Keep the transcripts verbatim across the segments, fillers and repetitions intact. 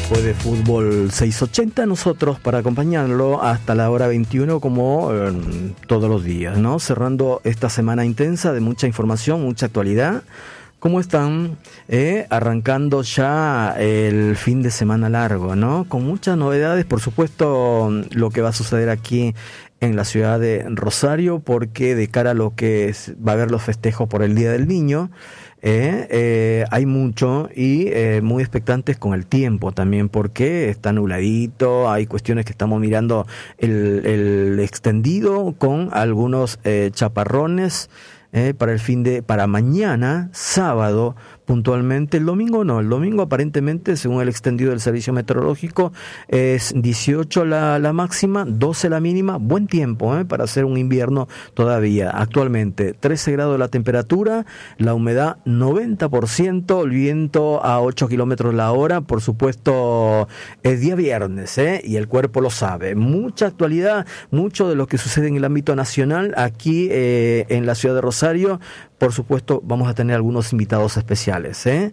Después de Fútbol seiscientos ochenta, nosotros para acompañarlo hasta la hora veintiuno como eh, todos los días, ¿no? Cerrando esta semana intensa de mucha información, mucha actualidad. ¿Cómo están? Eh, arrancando ya el fin de semana largo, ¿no? Con muchas novedades, por supuesto, lo que va a suceder aquí en la ciudad de Rosario, porque de cara a lo que es, va a haber los festejos por el Día del Niño, eh, eh, hay mucho y eh, muy expectantes con el tiempo también, porque está nubladito, hay cuestiones que estamos mirando el, el extendido con algunos eh, chaparrones, Eh, para el fin de, para mañana, sábado, puntualmente. El domingo no, el domingo aparentemente, según el extendido del servicio meteorológico, es dieciocho la, la máxima, doce la mínima, buen tiempo eh, para hacer un invierno todavía. Actualmente, trece grados la temperatura, la humedad noventa por ciento, el viento a ocho kilómetros la hora, por supuesto, es día viernes, eh, y el cuerpo lo sabe. Mucha actualidad, mucho de lo que sucede en el ámbito nacional, aquí eh, en la ciudad de Rosario. Por supuesto, vamos a tener algunos invitados especiales, ¿eh?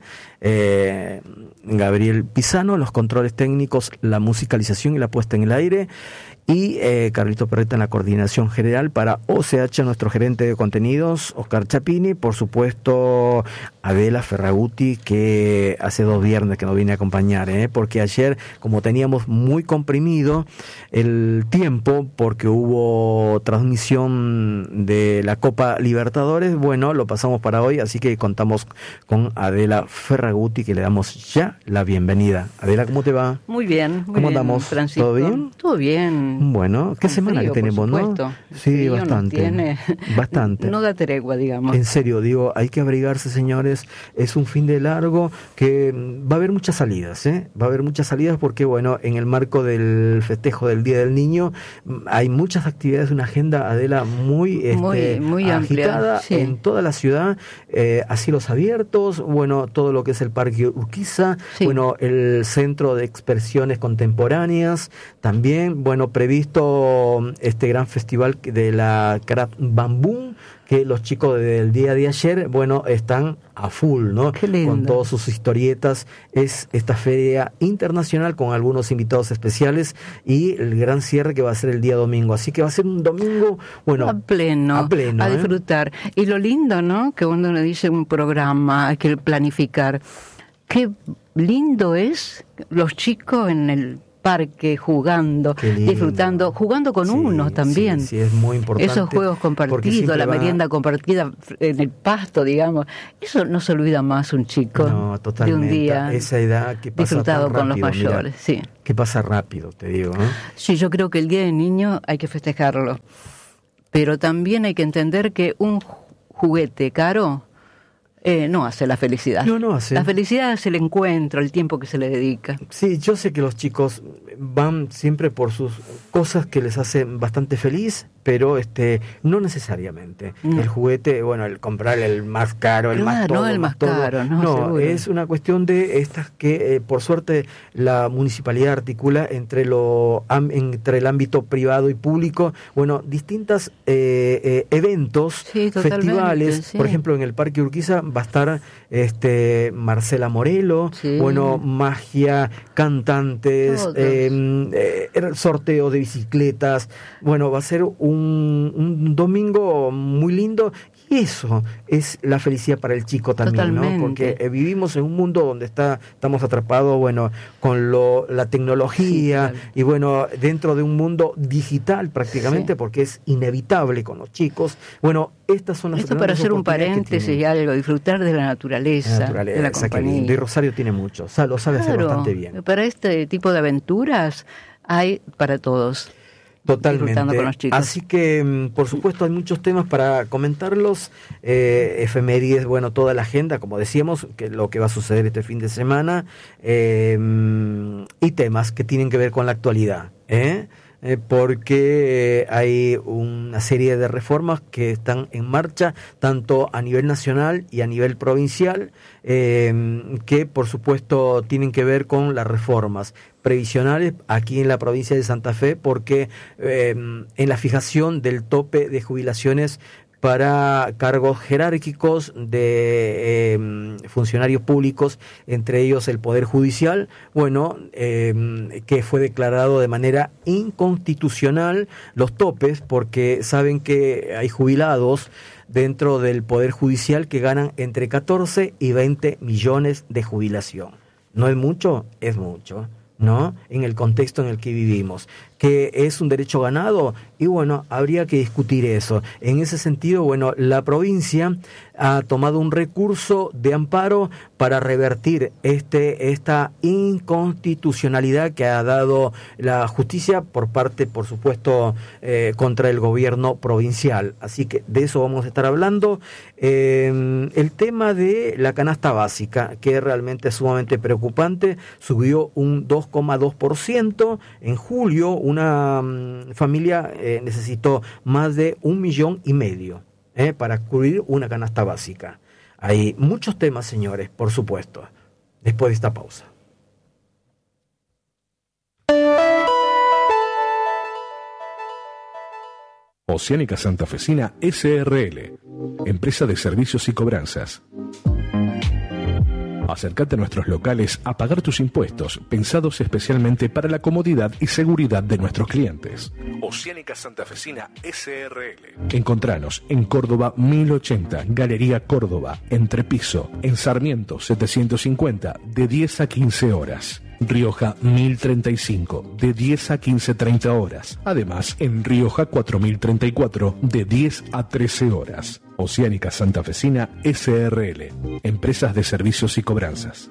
Eh, Gabriel Pisano, los controles técnicos, la musicalización y la puesta en el aire, y eh, Carlito Perreta en la coordinación general. Para O C H, nuestro gerente de contenidos, Oscar Chapini, por supuesto, Adela Ferraguti, que hace dos viernes que nos viene a acompañar, ¿eh? Porque ayer, como teníamos muy comprimido el tiempo, porque hubo transmisión de la Copa Libertadores, bueno, lo pasamos para hoy, así que contamos con Adela Ferraguti, que le damos ya la bienvenida. Adela, ¿cómo te va? Muy bien. Muy ¿Cómo bien, andamos? Francisco. ¿Todo bien? Todo bien. Bueno, qué Con semana frío, que tenemos, por ¿no? supuesto. Sí, Frío bastante. nos tiene. Bastante. No da tregua, digamos. En serio, digo, hay que abrigarse, señores. Es un fin de largo que va a haber muchas salidas, ¿eh? Va a haber muchas salidas porque, bueno, en el marco del festejo del Día del Niño hay muchas actividades, una agenda, Adela, muy, este, muy, muy agitada amplia, sí. En toda la ciudad, eh, asilos abiertos, bueno, todo lo que es el Parque Urquiza, Sí. bueno, el Centro de Expresiones Contemporáneas, también, bueno, previsto este gran festival de la Craft Bamboo, que los chicos del día de ayer, bueno, están a full, ¿no? Qué lindo. Con todas sus historietas. Es esta feria internacional con algunos invitados especiales y el gran cierre que va a ser el día domingo. Así que va a ser un domingo, bueno, a pleno, a, pleno, a ¿eh? disfrutar. Y lo lindo, ¿no? Que cuando uno dice un programa, hay que planificar. Qué lindo es los chicos en el parque jugando, disfrutando, jugando con sí, uno también. Sí, sí, es muy importante. Esos juegos compartidos, la va... merienda compartida en el pasto, digamos. Eso no se olvida más un chico no, de un día esa edad que pasa disfrutado tan con rápido, los mayores. Mira, sí. que pasa rápido, te digo, ¿no? Sí, yo creo que el Día del Niño hay que festejarlo. Pero también hay que entender que un juguete caro Eh, no hace la felicidad. No, no hace. La felicidad es el encuentro, el tiempo que se le dedica. Sí, yo sé que los chicos van siempre por sus cosas que les hacen bastante feliz, pero este no necesariamente. No. El juguete, bueno, el comprar el más caro, el claro, más todo, no el más todo. caro, no, no seguro. Es una cuestión de estas que, eh, por suerte, la municipalidad articula entre lo am, entre el ámbito privado y público, bueno, distintas eh, eh, eventos, sí, festivales, sí. Por ejemplo, en el Parque Urquiza va a estar este Marcela Morelo, sí. bueno, magia, cantantes, eh, eh, sorteo de bicicletas, bueno, va a ser un, un domingo muy lindo. Y eso es la felicidad para el chico también, Totalmente. ¿no? Porque eh, vivimos en un mundo donde está estamos atrapados, bueno, con lo, la tecnología, sí, claro. Y bueno, dentro de un mundo digital prácticamente, sí. Porque es inevitable con los chicos. Bueno, estas son las Esto para hacer un paréntesis y algo, disfrutar de la naturaleza, la naturaleza de la compañía. De Rosario tiene mucho, o sea, lo sabe claro, hacer bastante bien. Para este tipo de aventuras hay para todos. Totalmente. Con los chicos. Así que, por supuesto, hay muchos temas para comentarlos. Eh, efemérides, bueno, toda la agenda, como decíamos, que lo que va a suceder este fin de semana, eh, y temas que tienen que ver con la actualidad, ¿eh? Eh, porque hay una serie de reformas que están en marcha, tanto a nivel nacional y a nivel provincial, eh, que por supuesto tienen que ver con las reformas previsionales aquí en la provincia de Santa Fe, porque eh, en la fijación del tope de jubilaciones para cargos jerárquicos de eh, funcionarios públicos, entre ellos el Poder Judicial, bueno, eh, que fue declarado de manera inconstitucional los topes, porque saben que hay jubilados dentro del Poder Judicial que ganan entre catorce y veinte millones de jubilación. ¿No es mucho? Es mucho, ¿no? En el contexto en el que vivimos. ¿Que es un derecho ganado? Y bueno, habría que discutir eso. En ese sentido, bueno, la provincia ha tomado un recurso de amparo para revertir este esta inconstitucionalidad que ha dado la justicia por parte, por supuesto, eh, contra el gobierno provincial. Así que de eso vamos a estar hablando. Eh, el tema de la canasta básica, que realmente es sumamente preocupante, subió un dos coma dos por ciento en julio. Una um, familia eh, necesitó más de un millón y medio eh, para cubrir una canasta básica. Hay muchos temas, señores, por supuesto, después de esta pausa. Oceánica Santafesina S R L, empresa de servicios y cobranzas. Acércate a nuestros locales a pagar tus impuestos, pensados especialmente para la comodidad y seguridad de nuestros clientes. Oceánica Santafesina S R L. Encontranos en Córdoba mil ochenta, Galería Córdoba, Entrepiso, en Sarmiento setecientos cincuenta, de diez a quince horas. Rioja mil treinta y cinco, de diez a quince treinta horas. Además, en Rioja cuatro mil treinta y cuatro, de diez a trece horas. Oceánica Santafesina S R L, empresas de servicios y cobranzas.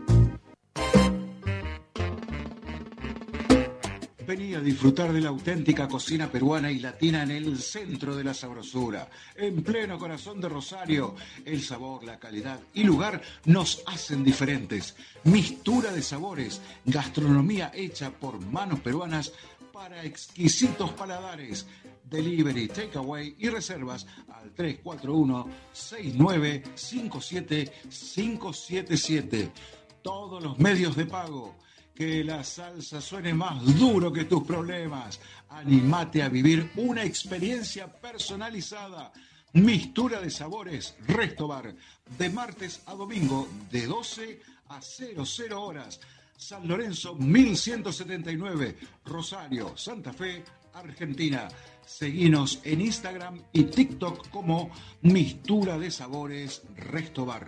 Vení a disfrutar de la auténtica cocina peruana y latina en el centro de la sabrosura, en pleno corazón de Rosario. El sabor, la calidad y lugar nos hacen diferentes. Mistura de sabores, gastronomía hecha por manos peruanas para exquisitos paladares. Delivery, takeaway y reservas al tres cuatro uno, seis nueve cinco siete, cinco siete siete. Todos los medios de pago. Que la salsa suene más duro que tus problemas. Anímate a vivir una experiencia personalizada. Mistura de sabores Restobar. De martes a domingo de doce a cero cero horas. San Lorenzo mil ciento setenta y nueve. Rosario, Santa Fe, Argentina. Seguinos en Instagram y TikTok como Mistura de Sabores Restobar.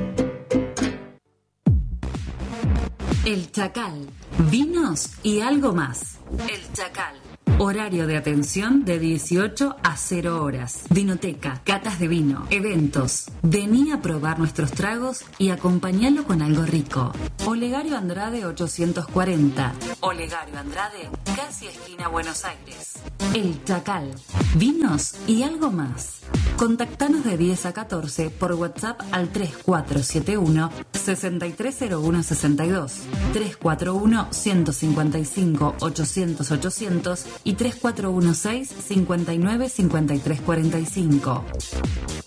El Chacal, vinos y algo más. El Chacal. Horario de atención de dieciocho a cero horas. Vinoteca, catas de vino, eventos. Vení a probar nuestros tragos y acompañalo con algo rico. Olegario Andrade ochocientos cuarenta. Olegario Andrade, casi esquina Buenos Aires. El Chacal, vinos y algo más. Contactanos de diez a catorce por WhatsApp al tres cuatro siete uno, seis tres cero uno seis dos, tres cuatro uno, uno cinco cinco, ochocientos, ochocientos y tres cuatro uno seis, cinco nueve, cinco tres cuatro cinco.